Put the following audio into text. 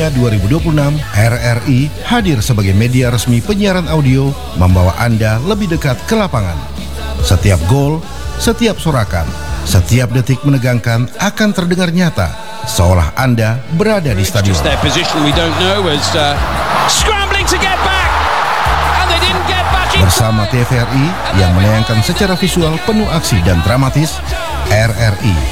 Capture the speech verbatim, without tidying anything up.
dua ribu dua puluh enam, R R I hadir sebagai media resmi penyiaran audio, membawa Anda lebih dekat ke lapangan. Setiap gol, setiap sorakan, setiap detik menegangkan akan terdengar nyata, seolah Anda berada di stadion. Bersama T V R I yang menayangkan secara visual penuh aksi dan dramatis, R R I